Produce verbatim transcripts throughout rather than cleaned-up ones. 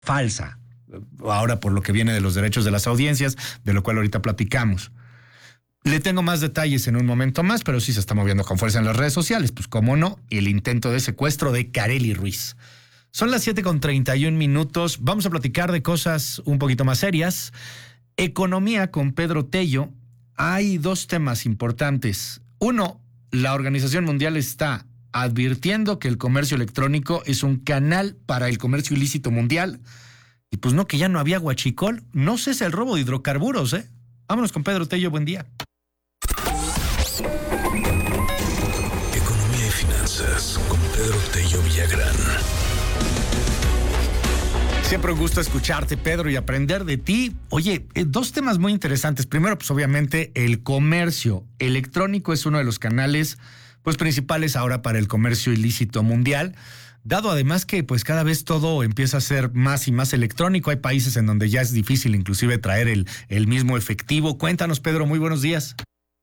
falsa. Ahora por lo que viene de los derechos de las audiencias, de lo cual ahorita platicamos. Le tengo más detalles en un momento más, pero sí se está moviendo con fuerza en las redes sociales. Pues cómo no, el intento de secuestro de Karely Ruiz. Son las siete con treinta y un minutos. Vamos a platicar de cosas un poquito más serias. Economía con Pedro Tello. Hay dos temas importantes. Uno, la Organización Mundial está advirtiendo que el comercio electrónico es un canal para el comercio ilícito mundial. Y pues no, que ya no había huachicol. No cesa el robo de hidrocarburos, ¿eh? Vámonos con Pedro Tello, buen día. Economía y finanzas con Pedro Tello Villagrán. Siempre un gusto escucharte, Pedro, y aprender de ti. Oye, eh, dos temas muy interesantes. Primero, pues obviamente el comercio electrónico es uno de los canales pues principales ahora para el comercio ilícito mundial, dado además que pues cada vez todo empieza a ser más y más electrónico. Hay países en donde ya es difícil inclusive traer el, el mismo efectivo. Cuéntanos, Pedro, muy buenos días.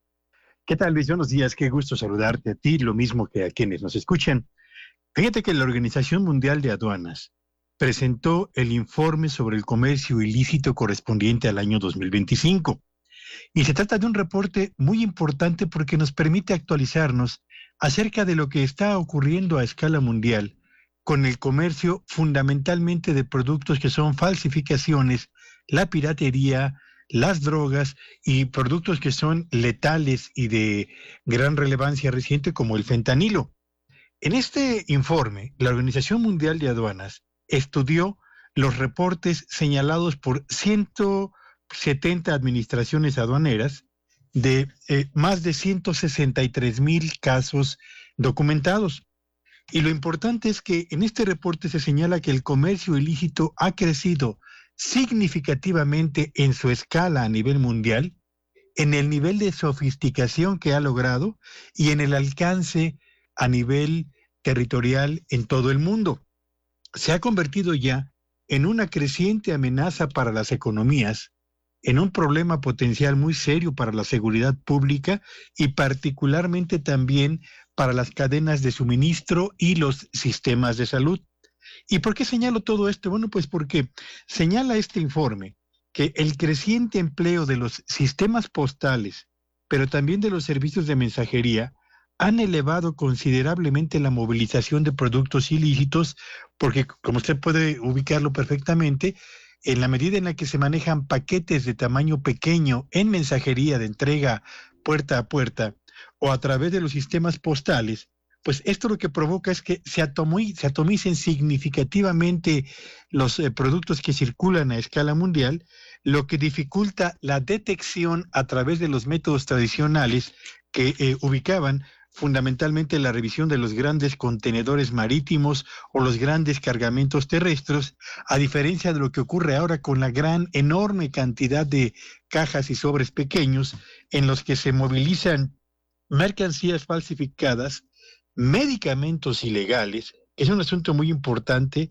¿Qué tal, Luis? Buenos días, qué gusto saludarte a ti, lo mismo que a quienes nos escuchan. Fíjate que la Organización Mundial de Aduanas presentó el informe sobre el comercio ilícito correspondiente al año dos mil veinticinco. Y se trata de un reporte muy importante porque nos permite actualizarnos acerca de lo que está ocurriendo a escala mundial con el comercio fundamentalmente de productos que son falsificaciones, la piratería, las drogas y productos que son letales y de gran relevancia reciente como el fentanilo. En este informe, la Organización Mundial de Aduanas estudió los reportes señalados por ciento setenta administraciones aduaneras de eh, más de ciento sesenta y tres mil casos documentados. Y lo importante es que en este reporte se señala que el comercio ilícito ha crecido significativamente en su escala a nivel mundial, en el nivel de sofisticación que ha logrado y en el alcance a nivel territorial en todo el mundo. Se ha convertido ya en una creciente amenaza para las economías, en un problema potencial muy serio para la seguridad pública y particularmente también para las cadenas de suministro y los sistemas de salud. ¿Y por qué señalo todo esto? Bueno, pues porque señala este informe que el creciente empleo de los sistemas postales, pero también de los servicios de mensajería, han elevado considerablemente la movilización de productos ilícitos, porque, como usted puede ubicarlo perfectamente, en la medida en la que se manejan paquetes de tamaño pequeño en mensajería de entrega puerta a puerta o a través de los sistemas postales, pues esto lo que provoca es que se, atomi- se atomicen significativamente los eh, productos que circulan a escala mundial, lo que dificulta la detección a través de los métodos tradicionales que eh, ubicaban fundamentalmente la revisión de los grandes contenedores marítimos o los grandes cargamentos terrestres, a diferencia de lo que ocurre ahora con la gran, enorme cantidad de cajas y sobres pequeños en los que se movilizan mercancías falsificadas, medicamentos ilegales, que es un asunto muy importante,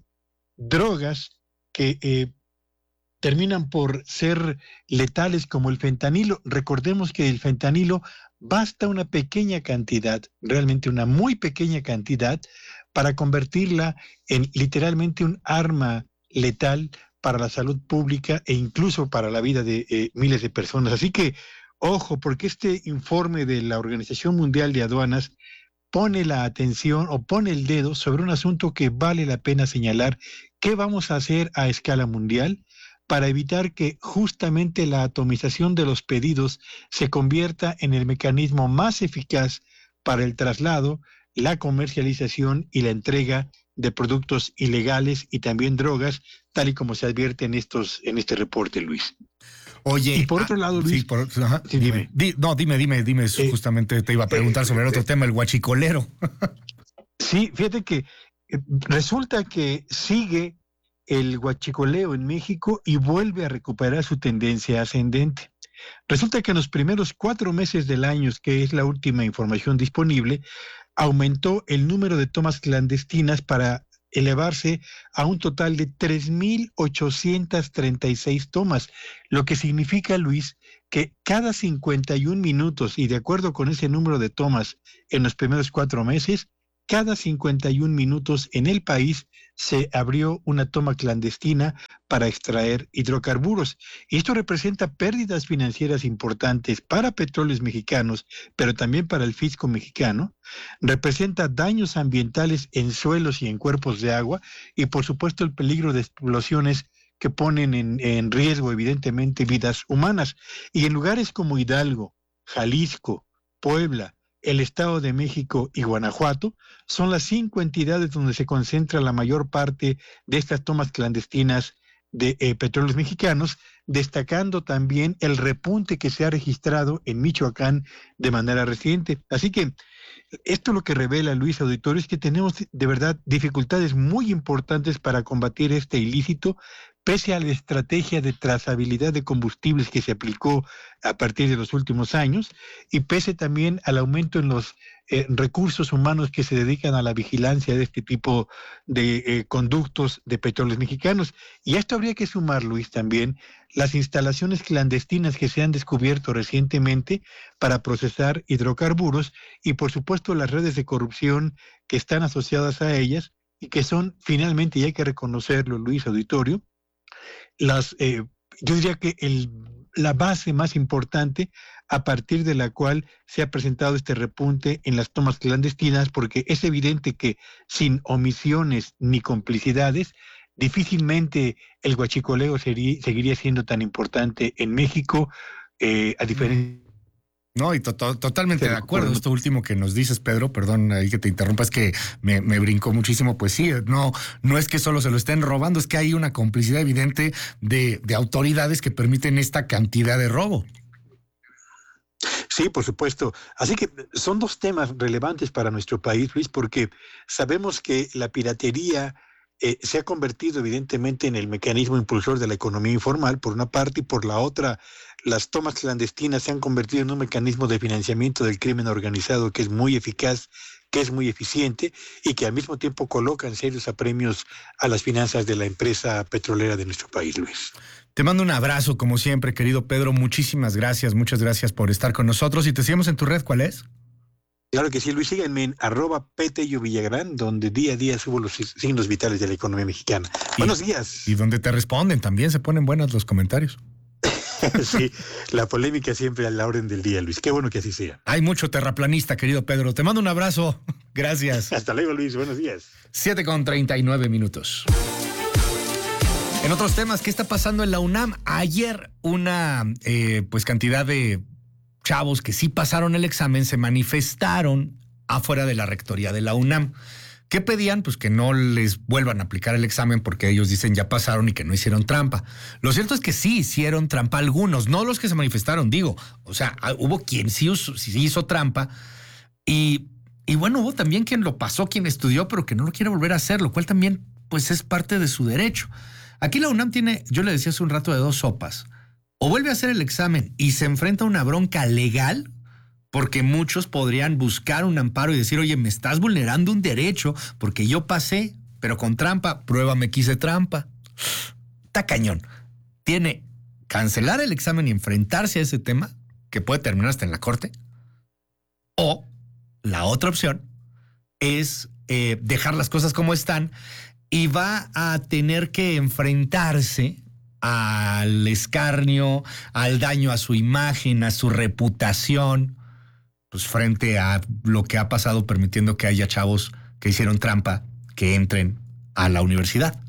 drogas que eh, terminan por ser letales como el fentanilo. Recordemos que el fentanilo basta una pequeña cantidad, realmente una muy pequeña cantidad, para convertirla en literalmente un arma letal para la salud pública e incluso para la vida de eh, miles de personas. Así que, ojo, porque este informe de la Organización Mundial de Aduanas pone la atención o pone el dedo sobre un asunto que vale la pena señalar. ¿Qué vamos a hacer a escala mundial para evitar que justamente la atomización de los pedidos se convierta en el mecanismo más eficaz para el traslado, la comercialización y la entrega de productos ilegales y también drogas, tal y como se advierte en estos en este reporte, Luis? Oye, y por otro lado, Luis, sí, por, ajá, sí, dime. Di, no, dime, dime, dime, eh, justamente te iba a preguntar eh, sobre el otro eh, tema, el huachicolero. Sí, fíjate que eh, resulta que sigue el huachicoleo en México y vuelve a recuperar su tendencia ascendente. Resulta que en los primeros cuatro meses del año, que es la última información disponible, aumentó el número de tomas clandestinas para elevarse a un total de tres mil ochocientas treinta y seis tomas, lo que significa, Luis, que cada cincuenta y un minutos, y de acuerdo con ese número de tomas en los primeros cuatro meses, cada cincuenta y un minutos en el país se abrió una toma clandestina para extraer hidrocarburos. Y esto representa pérdidas financieras importantes para Petróleos Mexicanos, pero también para el fisco mexicano. Representa daños ambientales en suelos y en cuerpos de agua y, por supuesto, el peligro de explosiones que ponen en, en riesgo, evidentemente, vidas humanas. Y en lugares como Hidalgo, Jalisco, Puebla, el Estado de México y Guanajuato son las cinco entidades donde se concentra la mayor parte de estas tomas clandestinas de eh, petróleos mexicanos, destacando también el repunte que se ha registrado en Michoacán de manera reciente. Así que esto lo que revela, Luis Auditorio, es que tenemos de verdad dificultades muy importantes para combatir este ilícito, pese a la estrategia de trazabilidad de combustibles que se aplicó a partir de los últimos años y pese también al aumento en los eh, recursos humanos que se dedican a la vigilancia de este tipo de eh, conductos de petróleos mexicanos. Y a esto habría que sumar, Luis, también las instalaciones clandestinas que se han descubierto recientemente para procesar hidrocarburos y, por supuesto, las redes de corrupción que están asociadas a ellas y que son finalmente, y hay que reconocerlo, Luis Auditorio, las, eh, yo diría que el, la base más importante a partir de la cual se ha presentado este repunte en las tomas clandestinas, porque es evidente que sin omisiones ni complicidades, difícilmente el huachicoleo sería, seguiría siendo tan importante en México, eh, a diferencia... No, y to to totalmente de acuerdo. Esto último que nos dices, Pedro, perdón ahí que te interrumpa, es que me, me brincó muchísimo. Pues sí, no, no es que solo se lo estén robando, es que hay una complicidad evidente de, de autoridades que permiten esta cantidad de robo. Sí, por supuesto. Así que son dos temas relevantes para nuestro país, Luis, porque sabemos que la piratería Eh, se ha convertido evidentemente en el mecanismo impulsor de la economía informal, por una parte, y por la otra, las tomas clandestinas se han convertido en un mecanismo de financiamiento del crimen organizado que es muy eficaz, que es muy eficiente y que al mismo tiempo coloca en serios apremios a las finanzas de la empresa petrolera de nuestro país, Luis. Te mando un abrazo, como siempre, querido Pedro. Muchísimas gracias, muchas gracias por estar con nosotros. Y te seguimos en tu red, ¿cuál es? Claro que sí, Luis, síganme en arroba Petello Villagrán, donde día a día subo los signos vitales de la economía mexicana. Y, buenos días. Y donde te responden, también se ponen buenos los comentarios. Sí, la polémica siempre a la orden del día, Luis. Qué bueno que así sea. Hay mucho terraplanista, querido Pedro. Te mando un abrazo. Gracias. Hasta luego, Luis. Buenos días. siete con treinta y nueve minutos. En otros temas, ¿qué está pasando en la UNAM? Ayer una eh, pues cantidad de chavos que sí pasaron el examen se manifestaron afuera de la rectoría de la UNAM. ¿Qué pedían? Pues que no les vuelvan a aplicar el examen porque ellos dicen ya pasaron y que no hicieron trampa. Lo cierto es que sí hicieron trampa algunos, no los que se manifestaron, digo. O sea, hubo quien sí, usó, sí hizo trampa y, y bueno, hubo también quien lo pasó, quien estudió, pero que no lo quiere volver a hacer, lo cual también pues es parte de su derecho. Aquí la UNAM tiene, yo le decía hace un rato, de dos sopas. O vuelve a hacer el examen y se enfrenta a una bronca legal, porque muchos podrían buscar un amparo y decir, oye, me estás vulnerando un derecho porque yo pasé, pero con trampa, pruébame que hice trampa. Está cañón. Tiene cancelar el examen y enfrentarse a ese tema, que puede terminar hasta en la corte, o la otra opción es eh, dejar las cosas como están y va a tener que enfrentarse al escarnio, al daño a su imagen, a su reputación, pues frente a lo que ha pasado permitiendo que haya chavos que hicieron trampa que entren a la universidad.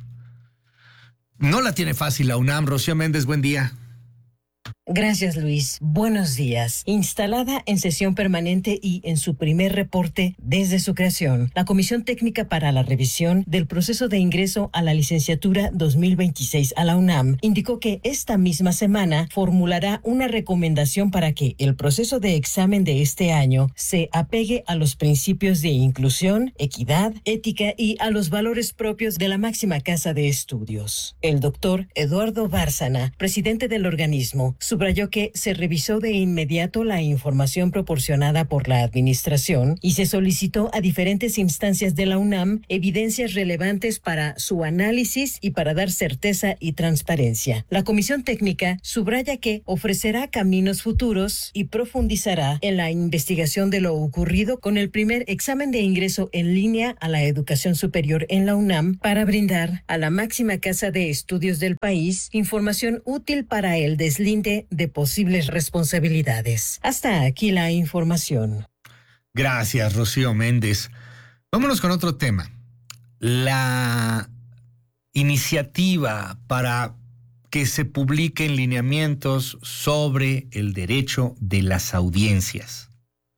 No la tiene fácil la UNAM. Rocío Méndez, buen día. Gracias, Luis. Buenos días. Instalada en sesión permanente y en su primer reporte desde su creación, la Comisión Técnica para la Revisión del Proceso de Ingreso a la Licenciatura dos mil veintiséis a la UNAM indicó que esta misma semana formulará una recomendación para que el proceso de examen de este año se apegue a los principios de inclusión, equidad, ética y a los valores propios de la máxima casa de estudios. El doctor Eduardo Bárcena, presidente del organismo, su subrayó que se revisó de inmediato la información proporcionada por la administración y se solicitó a diferentes instancias de la UNAM evidencias relevantes para su análisis y para dar certeza y transparencia. La Comisión Técnica subraya que ofrecerá caminos futuros y profundizará en la investigación de lo ocurrido con el primer examen de ingreso en línea a la educación superior en la UNAM para brindar a la máxima casa de estudios del país información útil para el deslinde de posibles responsabilidades. Hasta aquí la información. Gracias, Rocío Méndez. Vámonos con otro tema. La iniciativa para que se publiquen lineamientos sobre el derecho de las audiencias.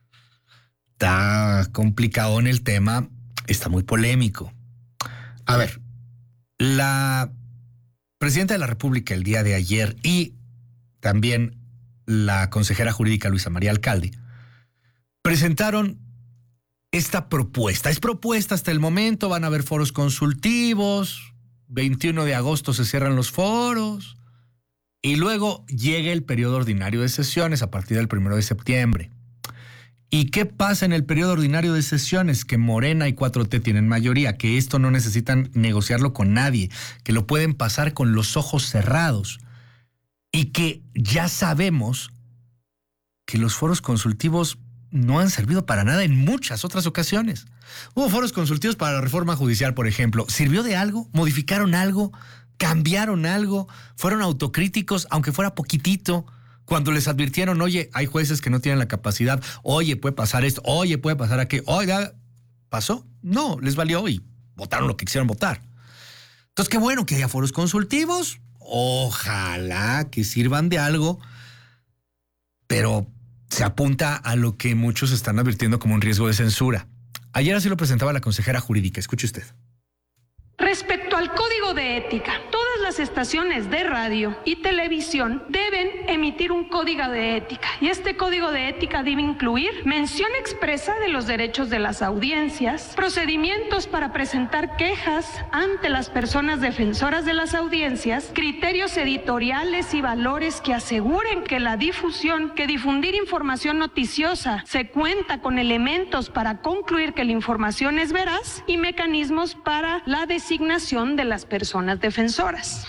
Está complicado en el tema, está muy polémico. A ver, la presidenta de la República el día de ayer y también la consejera jurídica Luisa María Alcalde presentaron esta propuesta. Es propuesta hasta el momento, van a haber foros consultivos, veintiuno de agosto se cierran los foros y luego llega el periodo ordinario de sesiones a partir del primero de septiembre. ¿Y qué pasa en el periodo ordinario de sesiones? Que Morena y cuatro T tienen mayoría, que esto no necesitan negociarlo con nadie, que lo pueden pasar con los ojos cerrados y que ya sabemos que los foros consultivos no han servido para nada en muchas otras ocasiones. Hubo foros consultivos para la reforma judicial, por ejemplo. ¿Sirvió de algo? ¿Modificaron algo? ¿Cambiaron algo? ¿Fueron autocríticos, aunque fuera poquitito? Cuando les advirtieron, oye, hay jueces que no tienen la capacidad, oye, puede pasar esto, oye, puede pasar aquello, oiga, ¿pasó? No, les valió y votaron lo que quisieron votar. Entonces, qué bueno que haya foros consultivos, ojalá que sirvan de algo, pero se apunta a lo que muchos están advirtiendo como un riesgo de censura. Ayer así lo presentaba la consejera jurídica. Escuche usted. Respecto al código de ética, todas las estaciones de radio y televisión deben emitir un código de ética y este código de ética debe incluir mención expresa de los derechos de las audiencias, procedimientos para presentar quejas ante las personas defensoras de las audiencias, criterios editoriales y valores que aseguren que la difusión, que difundir información noticiosa se cuenta con elementos para concluir que la información es veraz y mecanismos para la designación de las personas defensoras.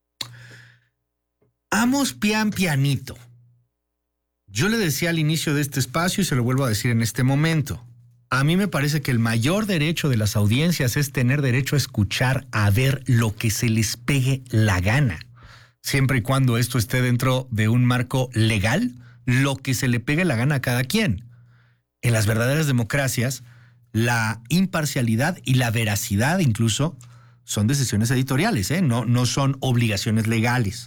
Amos pian pianito. Yo le decía al inicio de este espacio y se lo vuelvo a decir en este momento. A mí me parece que el mayor derecho de las audiencias es tener derecho a escuchar, a ver lo que se les pegue la gana. Siempre y cuando esto esté dentro de un marco legal, lo que se le pegue la gana a cada quien. En las verdaderas democracias, la imparcialidad y la veracidad incluso son decisiones editoriales, ¿eh? no, no son obligaciones legales.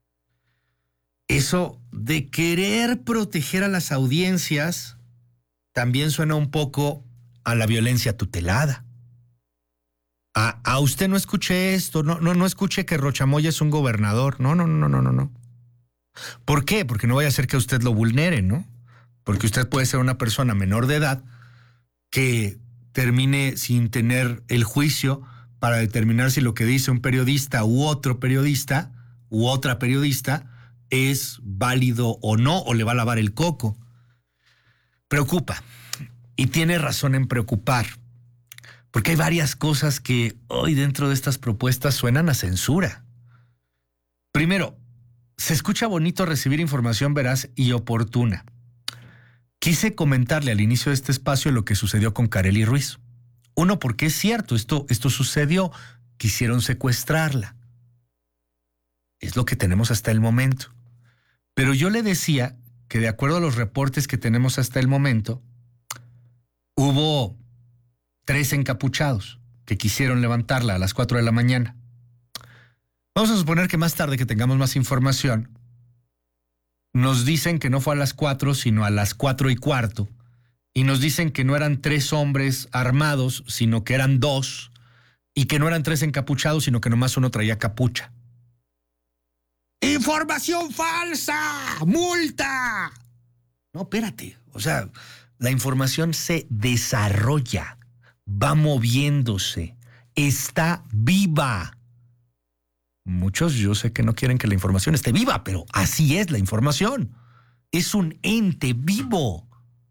Eso de querer proteger a las audiencias también suena un poco a la violencia tutelada. A, a usted no escuche esto, no, no, no escuche que Rochamoya es un gobernador. No, no, no, no, no, no. ¿Por qué? Porque no vaya a ser que usted lo vulnere, ¿no? Porque usted puede ser una persona menor de edad que termine sin tener el juicio para determinar si lo que dice un periodista u otro periodista u otra periodista es válido o no, o le va a lavar el coco. Preocupa, y tiene razón en preocupar, porque hay varias cosas que hoy dentro de estas propuestas suenan a censura. Primero, se escucha bonito recibir información veraz y oportuna. Quise comentarle al inicio de este espacio lo que sucedió con Karely Ruiz. Uno, porque es cierto, esto, esto sucedió, quisieron secuestrarla. Es lo que tenemos hasta el momento. Pero yo le decía que de acuerdo a los reportes que tenemos hasta el momento, hubo tres encapuchados que quisieron levantarla a las cuatro de la mañana. Vamos a suponer que más tarde que tengamos más información, nos dicen que no fue a las cuatro, sino a las cuatro y cuarto. Y nos dicen que no eran tres hombres armados, sino que eran dos. Y que no eran tres encapuchados, sino que nomás uno traía capucha. ¡Información falsa! ¡Multa! No, espérate. O sea, la información se desarrolla, va moviéndose, está viva. Muchos yo sé que no quieren que la información esté viva, pero así es la información. Es un ente vivo.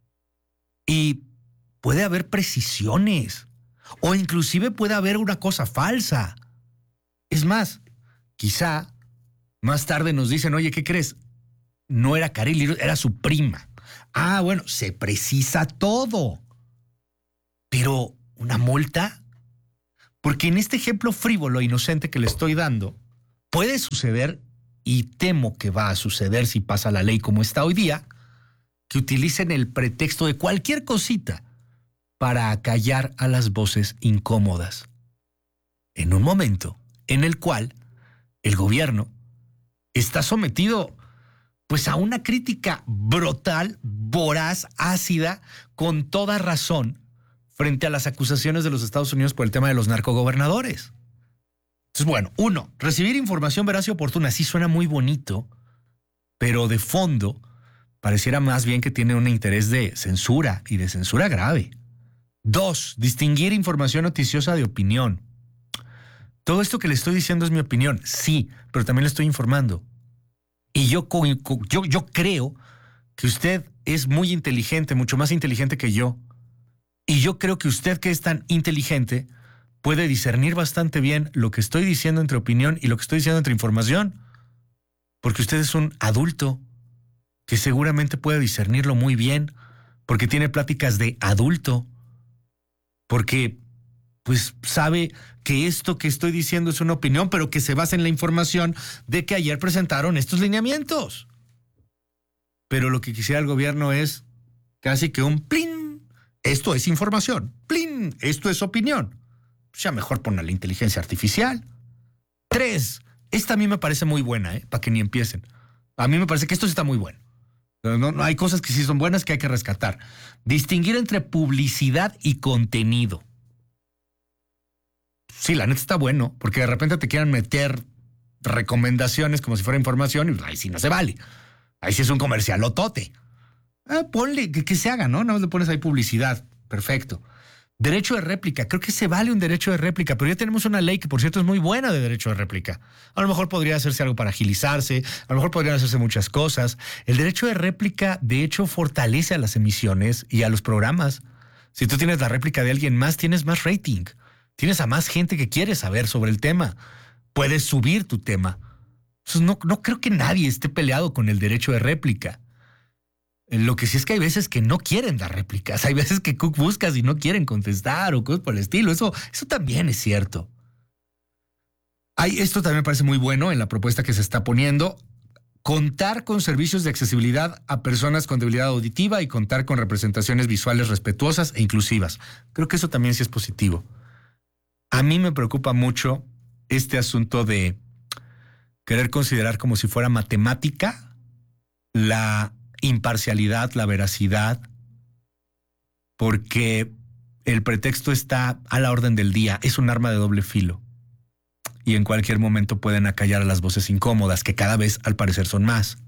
Y puede haber precisiones. O inclusive puede haber una cosa falsa. Es más, quizá más tarde nos dicen, oye, ¿qué crees? No era Kareli, era su prima. Ah, bueno, se precisa todo. Pero, ¿una multa? Porque en este ejemplo frívolo e inocente que le estoy dando, puede suceder, y temo que va a suceder si pasa la ley como está hoy día, que utilicen el pretexto de cualquier cosita para acallar a las voces incómodas. En un momento en el cual el gobierno está sometido pues a una crítica brutal, voraz, ácida, con toda razón, frente a las acusaciones de los Estados Unidos por el tema de los narcogobernadores. Entonces, bueno, uno, recibir información veraz y oportuna sí suena muy bonito, pero de fondo pareciera más bien que tiene un interés de censura y de censura grave. Dos, distinguir información noticiosa de opinión. Todo esto que le estoy diciendo es mi opinión, sí, pero también le estoy informando. Y yo, yo, yo creo que usted es muy inteligente, mucho más inteligente que yo. Y yo creo que usted, que es tan inteligente, puede discernir bastante bien lo que estoy diciendo entre opinión y lo que estoy diciendo entre información. Porque usted es un adulto que seguramente puede discernirlo muy bien, porque tiene pláticas de adulto, porque pues sabe que esto que estoy diciendo es una opinión, pero que se basa en la información de que ayer presentaron estos lineamientos. Pero lo que quisiera el gobierno es casi que un plin. Esto es información. Plin. Esto es opinión. Pues ya mejor ponle la inteligencia artificial. Tres. Esta a mí me parece muy buena, ¿eh? Para que ni empiecen. A mí me parece que esto sí está muy bueno. No, no, hay cosas que sí son buenas que hay que rescatar. Distinguir entre publicidad y contenido. Sí, la neta está bueno, porque de repente te quieran meter recomendaciones como si fuera información y ahí sí no se vale. Ahí sí es un comercialotote. Ah, ponle, que, que se haga, ¿no? No le pones ahí publicidad. Perfecto. Derecho de réplica. Creo que se vale un derecho de réplica, pero ya tenemos una ley que, por cierto, es muy buena de derecho de réplica. A lo mejor podría hacerse algo para agilizarse, a lo mejor podrían hacerse muchas cosas. El derecho de réplica, de hecho, fortalece a las emisiones y a los programas. Si tú tienes la réplica de alguien más, tienes más rating. Tienes a más gente que quiere saber sobre el tema. Puedes subir tu tema. Entonces, no, no creo que nadie esté peleado con el derecho de réplica. Lo que sí es que hay veces que no quieren dar réplicas. Hay veces que Cook buscas y no quieren contestar o cosas por el estilo. Eso, eso también es cierto. Hay, esto también me parece muy bueno en la propuesta que se está poniendo. Contar con servicios de accesibilidad a personas con debilidad auditiva y contar con representaciones visuales respetuosas e inclusivas. Creo que eso también sí es positivo. A mí me preocupa mucho este asunto de querer considerar como si fuera matemática la imparcialidad, la veracidad, porque el pretexto está a la orden del día. Es un arma de doble filo. Y en cualquier momento pueden acallar a las voces incómodas, que cada vez al parecer son más.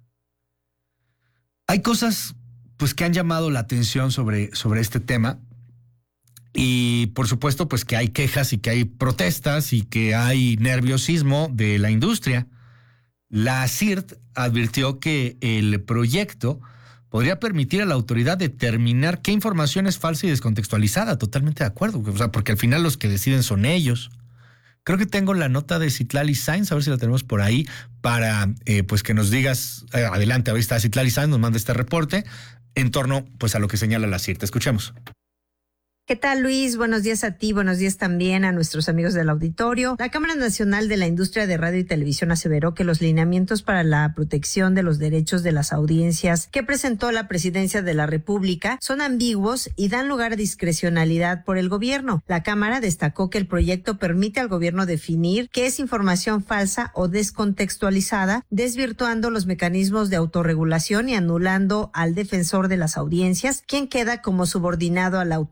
Hay cosas pues que han llamado la atención sobre, sobre este tema. Y por supuesto, pues que hay quejas y que hay protestas y que hay nerviosismo de la industria. La C I R T advirtió que el proyecto podría permitir a la autoridad determinar qué información es falsa y descontextualizada. Totalmente de acuerdo, o sea, porque al final los que deciden son ellos. Creo que tengo la nota de Citlali Sainz, a ver si la tenemos por ahí, para eh, pues que nos digas, eh, adelante, ahí está Citlali Sainz, nos manda este reporte en torno pues a lo que señala la C I R T. Escuchemos. ¿Qué tal, Luis? Buenos días a ti, buenos días también a nuestros amigos del auditorio. La Cámara Nacional de la Industria de Radio y Televisión aseveró que los lineamientos para la protección de los derechos de las audiencias que presentó la Presidencia de la República son ambiguos y dan lugar a discrecionalidad por el gobierno. La Cámara destacó que el proyecto permite al gobierno definir qué es información falsa o descontextualizada, desvirtuando los mecanismos de autorregulación y anulando al defensor de las audiencias, quien queda como subordinado a la autoridad.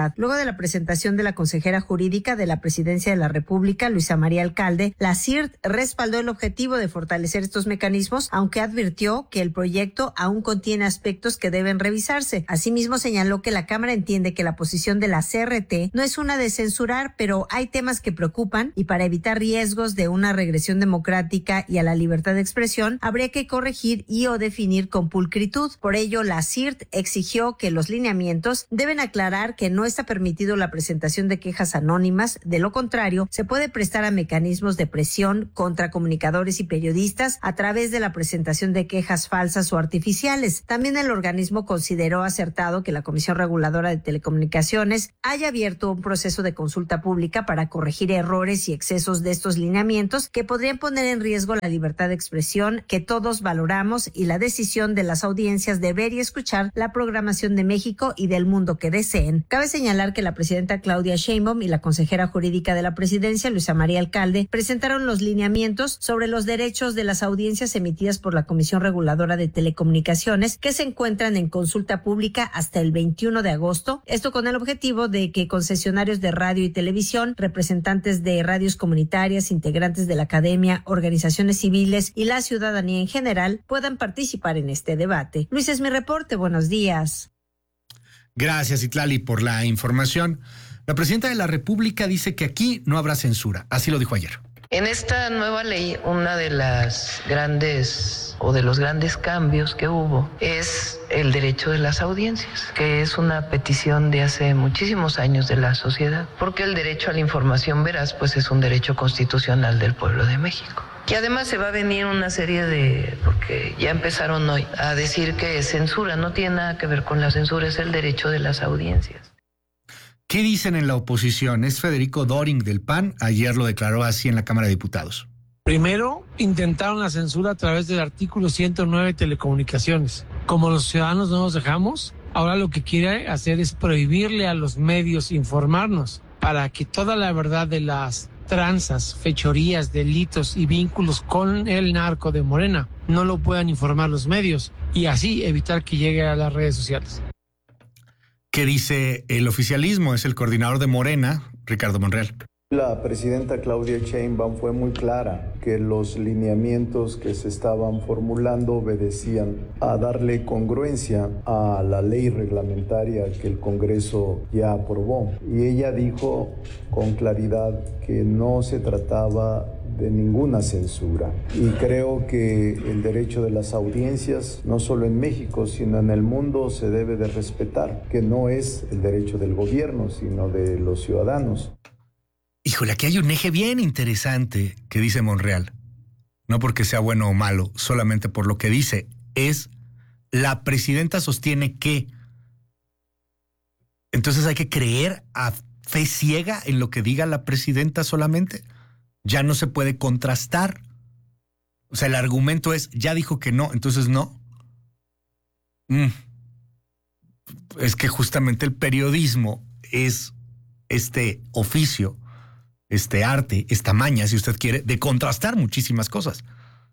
seguridad. Luego de la presentación de la consejera jurídica de la Presidencia de la República, Luisa María Alcalde, la C I R T respaldó el objetivo de fortalecer estos mecanismos, aunque advirtió que el proyecto aún contiene aspectos que deben revisarse. Asimismo, señaló que la Cámara entiende que la posición de la C R T no es una de censurar, pero hay temas que preocupan y para evitar riesgos de una regresión democrática y a la libertad de expresión, habría que corregir y o definir con pulcritud. Por ello, la C I R T exigió que los lineamientos deben aclarar que no está permitido la presentación de quejas anónimas, de lo contrario, se puede prestar a mecanismos de presión contra comunicadores y periodistas a través de la presentación de quejas falsas o artificiales. También el organismo consideró acertado que la Comisión Reguladora de Telecomunicaciones haya abierto un proceso de consulta pública para corregir errores y excesos de estos lineamientos que podrían poner en riesgo la libertad de expresión que todos valoramos y la decisión de las audiencias de ver y escuchar la programación de México y del mundo que deseen. Cabe señalar que la presidenta Claudia Sheinbaum y la consejera jurídica de la presidencia, Luisa María Alcalde, presentaron los lineamientos sobre los derechos de las audiencias emitidas por la Comisión Reguladora de Telecomunicaciones que se encuentran en consulta pública hasta el veintiuno de agosto. Esto con el objetivo de que concesionarios de radio y televisión, representantes de radios comunitarias, integrantes de la academia, organizaciones civiles y la ciudadanía en general puedan participar en este debate. Luis, es mi reporte. Buenos días. Gracias, Itlali, por la información. La presidenta de la República dice que aquí no habrá censura. Así lo dijo ayer. En esta nueva ley, una de las grandes o de los grandes cambios que hubo es el derecho de las audiencias, que es una petición de hace muchísimos años de la sociedad, porque el derecho a la información veraz pues es un derecho constitucional del pueblo de México. Y además se va a venir una serie de, porque ya empezaron hoy, a decir que censura no tiene nada que ver con la censura, es el derecho de las audiencias. ¿Qué dicen en la oposición? Es Federico Doring del P A N, ayer lo declaró así en la Cámara de Diputados. Primero, intentaron la censura a través del artículo ciento nueve de Telecomunicaciones. Como los ciudadanos no nos dejamos, ahora lo que quiere hacer es prohibirle a los medios informarnos para que toda la verdad de las tranzas, fechorías, delitos y vínculos con el narco de Morena no lo puedan informar los medios y así evitar que llegue a las redes sociales. ¿Qué dice el oficialismo? Es el coordinador de Morena, Ricardo Monreal. La presidenta Claudia Sheinbaum fue muy clara que los lineamientos que se estaban formulando obedecían a darle congruencia a la ley reglamentaria que el Congreso ya aprobó. Y ella dijo con claridad que no se trataba de ninguna censura. Y creo que el derecho de las audiencias, no solo en México, sino en el mundo, se debe de respetar, que no es el derecho del gobierno, sino de los ciudadanos. Híjole, aquí hay un eje bien interesante que dice Monreal. No porque sea bueno o malo, solamente por lo que dice. Es, la presidenta sostiene que. Entonces hay que creer a fe ciega en lo que diga la presidenta solamente. Ya no se puede contrastar. O sea, el argumento es, ya dijo que no, entonces no. Mm. Es que justamente el periodismo es este oficio, este arte, esta maña, si usted quiere, de contrastar muchísimas cosas.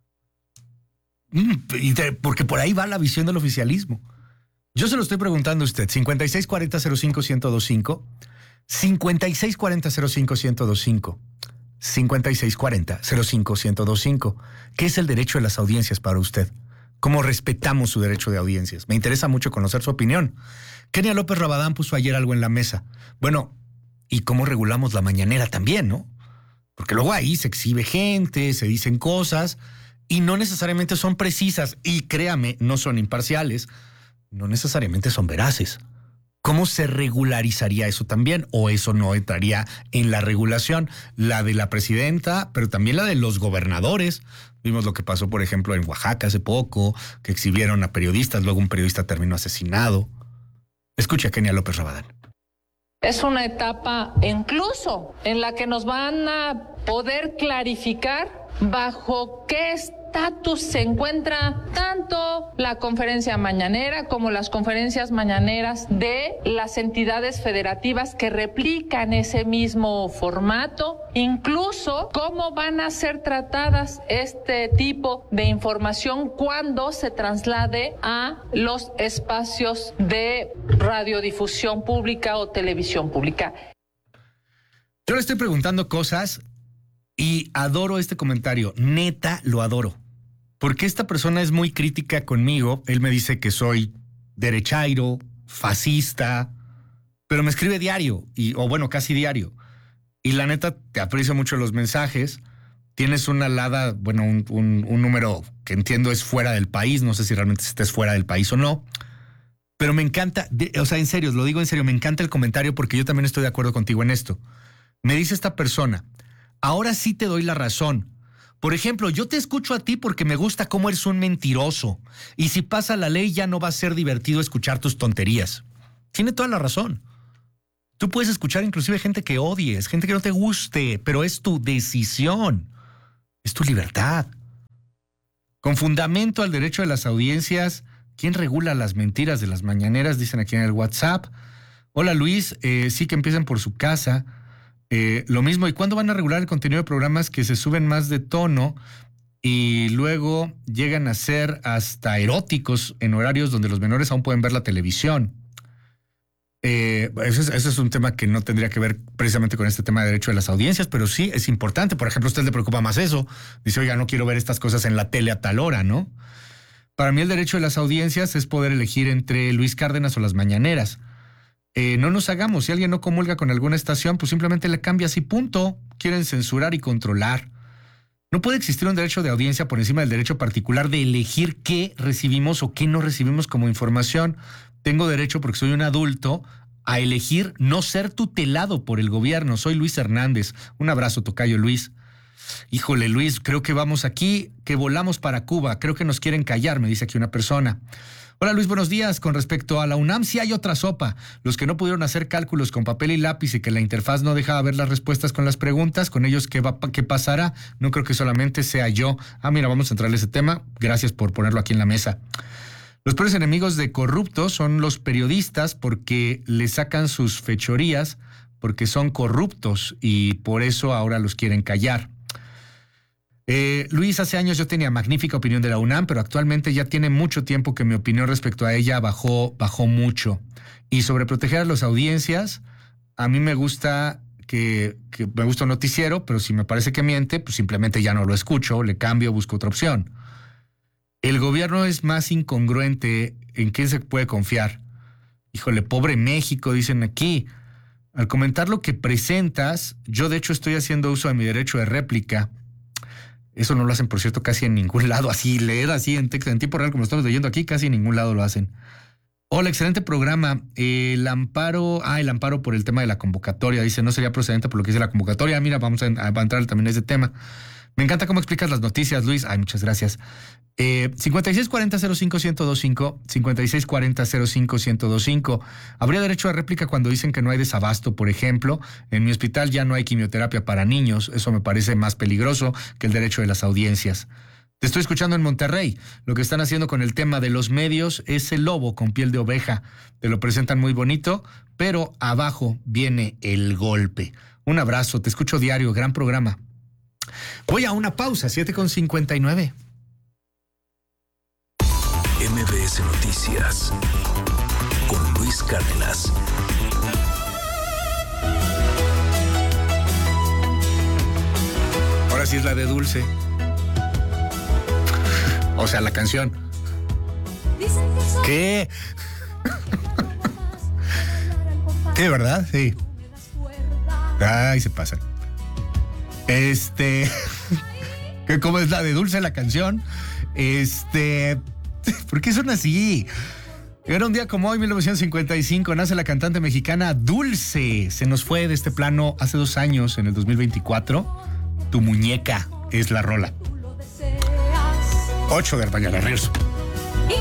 Mm, y de, porque por ahí va la visión del oficialismo. Yo se lo estoy preguntando a usted, cincuenta y seis cuarenta cero cinco ciento veinticinco, cincuenta y seis cuarenta cero cinco ciento veinticinco, cincuenta y seis cuarenta cero cinco ciento veinticinco. ¿Qué es el derecho de las audiencias para usted? ¿Cómo respetamos su derecho de audiencias? Me interesa mucho conocer su opinión. Kenia López Rabadán puso ayer algo en la mesa. Bueno, ¿y cómo regulamos la mañanera también, no? Porque luego ahí se exhibe gente, se dicen cosas y no necesariamente son precisas y créame, no son imparciales, no necesariamente son veraces. ¿Cómo se regularizaría eso también? ¿O eso no entraría en la regulación? La de la presidenta, pero también la de los gobernadores. Vimos lo que pasó, por ejemplo, en Oaxaca hace poco, que exhibieron a periodistas, luego un periodista terminó asesinado. Escucha a Kenia López Rabadán. Es una etapa incluso en la que nos van a poder clarificar bajo qué estatus se encuentra tanto la conferencia mañanera como las conferencias mañaneras de las entidades federativas que replican ese mismo formato, incluso cómo van a ser tratadas este tipo de información cuando se traslade a los espacios de radiodifusión pública o televisión pública. Yo le estoy preguntando cosas y adoro este comentario, neta lo adoro, porque esta persona es muy crítica conmigo. Él me dice que soy derechairo, fascista, pero me escribe diario, y, o bueno, casi diario. Y la neta, te aprecio mucho los mensajes. Tienes una alada, bueno, un, un, un número que entiendo es fuera del país, no sé si realmente estés fuera del país o no, pero me encanta, de, o sea, en serio, lo digo en serio, me encanta el comentario porque yo también estoy de acuerdo contigo en esto. Me dice esta persona, ahora sí te doy la razón. Por ejemplo, yo te escucho a ti porque me gusta cómo eres un mentiroso. Y si pasa la ley ya no va a ser divertido escuchar tus tonterías. Tiene toda la razón. Tú puedes escuchar inclusive gente que odies, gente que no te guste, pero es tu decisión. Es tu libertad. Con fundamento al derecho de las audiencias, ¿quién regula las mentiras de las mañaneras? Dicen aquí en el WhatsApp. Hola Luis, eh, sí que empiecen por su casa. Eh, lo mismo, ¿y cuándo van a regular el contenido de programas que se suben más de tono y luego llegan a ser hasta eróticos en horarios donde los menores aún pueden ver la televisión? Eh, eso, es, eso es un tema que no tendría que ver precisamente con este tema de derecho de las audiencias, pero sí es importante. Por ejemplo, a usted le preocupa más eso. Dice, oiga, no quiero ver estas cosas en la tele a tal hora, ¿no? Para mí el derecho de las audiencias es poder elegir entre Luis Cárdenas o las mañaneras. Eh, no nos hagamos, si alguien no comulga con alguna estación, pues simplemente le cambias y punto. Quieren censurar y controlar. No puede existir un derecho de audiencia por encima del derecho particular de elegir qué recibimos o qué no recibimos como información. Tengo derecho, porque soy un adulto, a elegir no ser tutelado por el gobierno. Soy Luis Hernández. Un abrazo, tocayo Luis. Híjole, Luis, creo que vamos aquí, que volamos para Cuba. Creo que nos quieren callar, me dice aquí una persona. Hola Luis, buenos días. Con respecto a la UNAM, sí hay otra sopa. Los que no pudieron hacer cálculos con papel y lápiz y que la interfaz no dejaba ver las respuestas con las preguntas, con ellos, ¿qué, va, qué pasará? No creo que solamente sea yo. Ah, mira, vamos a entrar a ese tema. Gracias por ponerlo aquí en la mesa. Los peores enemigos de corruptos son los periodistas porque le sacan sus fechorías, porque son corruptos y por eso ahora los quieren callar. Eh, Luis, hace años yo tenía magnífica opinión de la UNAM, pero actualmente ya tiene mucho tiempo que mi opinión respecto a ella bajó, bajó mucho. Y sobre proteger a las audiencias, a mí me gusta que, que me gusta un noticiero, pero si me parece que miente, pues simplemente ya no lo escucho, le cambio, busco otra opción. El gobierno es más incongruente. ¿En quién se puede confiar? Híjole, pobre México, dicen aquí. Al comentar lo que presentas, yo de hecho estoy haciendo uso de mi derecho de réplica. Eso no lo hacen, por cierto, casi en ningún lado. Así, leer así en texto, en tiempo real, como lo estamos leyendo aquí, casi en ningún lado lo hacen. Hola, excelente programa. El amparo, ah, el amparo por el tema de la convocatoria. Dice, no sería procedente por lo que dice la convocatoria. Mira, vamos a, a entrar también en ese tema. Me encanta cómo explicas las noticias, Luis. Ay, muchas gracias. Eh, cincuenta y seis cuarenta cero cinco ciento veinticinco, cincuenta y seis cuarenta cero cinco ciento veinticinco. Habría derecho a réplica cuando dicen que no hay desabasto, por ejemplo. En mi hospital ya no hay quimioterapia para niños. Eso me parece más peligroso que el derecho de las audiencias. Te estoy escuchando en Monterrey. Lo que están haciendo con el tema de los medios es el lobo con piel de oveja. Te lo presentan muy bonito, pero abajo viene el golpe. Un abrazo, te escucho diario, gran programa. Voy a una pausa, siete con cincuenta y nueve. M B S Noticias con Luis Cárdenas. Ahora sí es la de Dulce. O sea, la canción. ¿Qué? ¿Qué, verdad? Sí. Ay, se pasan. Este... ¿Cómo es la de Dulce la canción? Este... ¿Por qué son así? Era un día como hoy, mil novecientos cincuenta y cinco, nace la cantante mexicana Dulce. Se nos fue de este plano hace dos años, en el dos mil veinticuatro. Tu muñeca es la rola. ocho de la mañana, regreso.